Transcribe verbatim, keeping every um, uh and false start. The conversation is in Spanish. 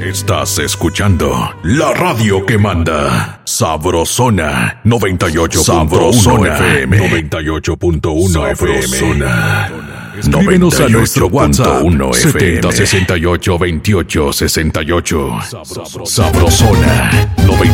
Estás escuchando la radio que manda. Sabrosona noventa y ocho punto uno F M. noventa y ocho punto uno F M. Escríbenos a nuestro WhatsApp setenta sesenta y ocho veintiocho sesenta y ocho. Sabrosona noventa